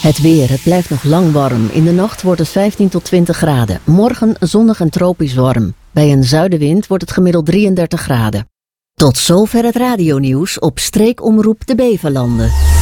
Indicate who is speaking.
Speaker 1: Het weer, het blijft nog lang warm. In de nacht wordt het 15 tot 20 graden. Morgen zonnig en tropisch warm. Bij een zuidenwind wordt het gemiddeld 33 graden. Tot zover het radionieuws op Streekomroep de Beverlanden.